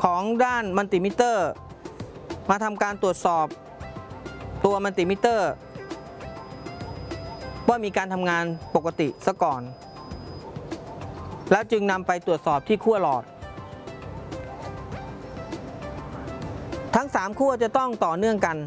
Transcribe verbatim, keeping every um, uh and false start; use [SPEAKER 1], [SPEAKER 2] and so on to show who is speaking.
[SPEAKER 1] ของด้านมัลติมิเตอร์มาทำการตรวจสอบตัวมัลติมิเตอร์ว่ามีการทำงานปกติซะก่อนแล้วจึงนำไปตรวจสอบที่ขั้วหลอดทั้งสามขั้วจะต้องต่อเนื่องกัน